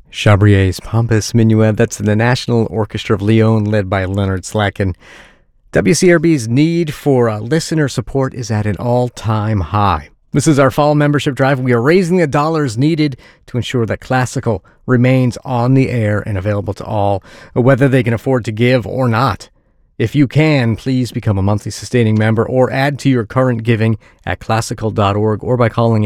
Chabrier's Pompous Minuet, that's the National Orchestra of Lyon, led by Leonard Slatkin. WCRB's need for listener support is at an all-time high. This is our fall membership drive. We are raising the dollars needed to ensure that Classical remains on the air and available to all, whether they can afford to give or not. If you can, please become a monthly sustaining member or add to your current giving at classical.org or by calling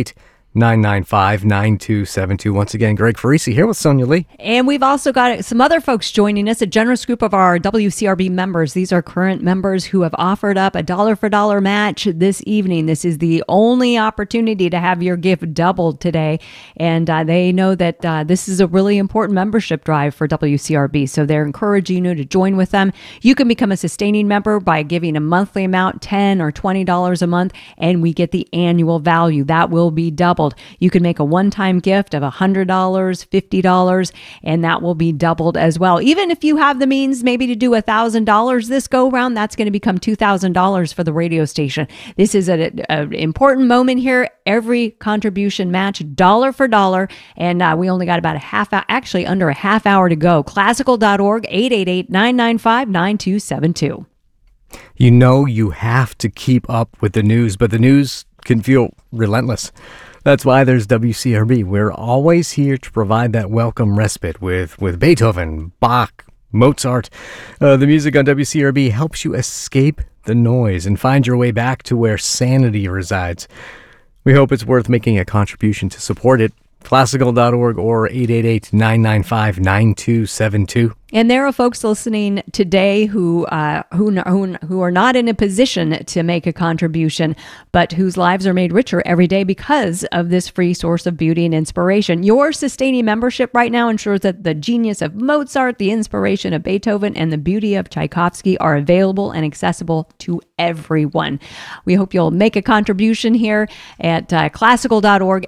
888-995-9272. Once again, Greg Farisi here with Sonia Lee. And we've also got some other folks joining us, a generous group of our WCRB members. These are current members who have offered up a dollar-for-dollar match this evening. This is the only opportunity to have your gift doubled today. And they know that this is a really important membership drive for WCRB. So they're encouraging you to join with them. You can become a sustaining member by giving a monthly amount, $10 or $20 a month, and we get the annual value. That will be doubled. You can make a one-time gift of $100, $50, and that will be doubled as well. Even if you have the means maybe to do $1,000 this go-round, that's going to become $2,000 for the radio station. This is an important moment here. Every contribution match, dollar for dollar, and we only got about under a half hour to go. Classical.org, 888-995-9272. You know you have to keep up with the news, but the news can feel relentless. That's why there's WCRB. We're always here to provide that welcome respite with Beethoven, Bach, Mozart. The music on WCRB helps you escape the noise and find your way back to where sanity resides. We hope it's worth making a contribution to support it. Classical.org or 888-995-9272. And there are folks listening today who are not in a position to make a contribution, but whose lives are made richer every day because of this free source of beauty and inspiration. Your sustaining membership right now ensures that the genius of Mozart, the inspiration of Beethoven, and the beauty of Tchaikovsky are available and accessible to everyone. We hope you'll make a contribution here at classical.org,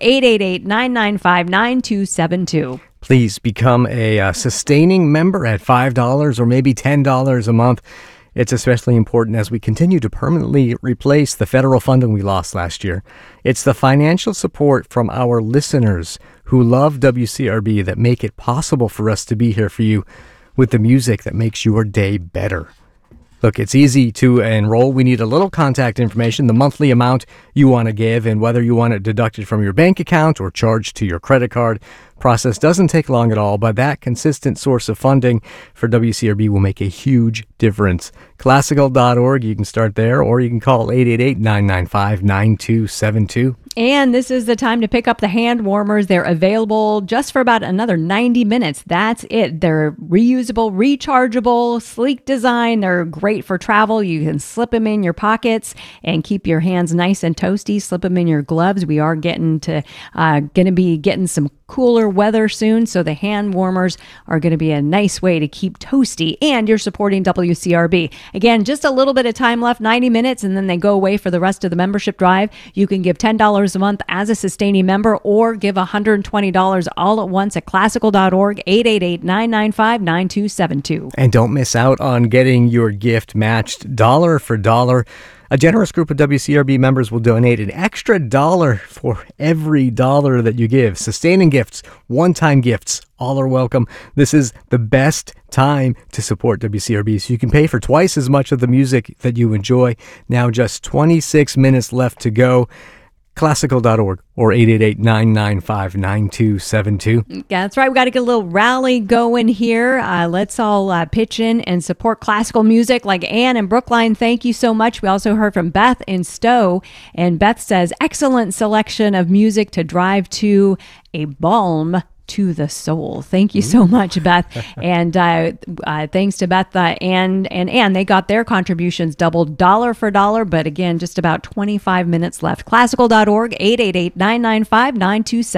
888-995-9272. Please become a sustaining member at $5 or maybe $10 a month. It's especially important as we continue to permanently replace the federal funding we lost last year. It's the financial support from our listeners who love WCRB that make it possible for us to be here for you with the music that makes your day better. Look, it's easy to enroll. We need a little contact information, the monthly amount you want to give, and whether you want it deducted from your bank account or charged to your credit card. Process doesn't take long at all, but that consistent source of funding for WCRB will make a huge difference. Classical.org, you can start there, or you can call 888-995-9272. And this is the time to pick up the hand warmers. They're available just for about another 90 minutes. That's it. They're reusable, rechargeable, sleek design. They're great for travel. You can slip them in your pockets and keep your hands nice and toasty. Slip them in your gloves. We are going to be getting some cooler weather soon, so the hand warmers are going to be a nice way to keep toasty, and you're supporting WCRB. Again, just a little bit of time left, 90 minutes, and then they go away for the rest of the membership drive. You can give $10 a month as a sustaining member or give $120 all at once at classical.org, 888-995-9272. And don't miss out on getting your gift matched dollar for dollar. A generous group of WCRB members will donate an extra dollar for every dollar that you give. Sustaining gifts, one-time gifts, all are welcome. This is the best time to support WCRB, so you can pay for twice as much of the music that you enjoy. Now just 26 minutes left to go. Classical.org or 888-995-9272. Yeah, that's right. We got to get a little rally going here. Let's all pitch in and support classical music like Ann in Brookline. Thank you so much. We also heard from Beth in Stowe, and Beth says, excellent selection of music to drive to, a balm to the soul. Thank you so much, Beth. And thanks to Beth and Ann. They got their contributions doubled dollar for dollar, but again, just about 25 minutes left. Classical.org, 888-995-9272.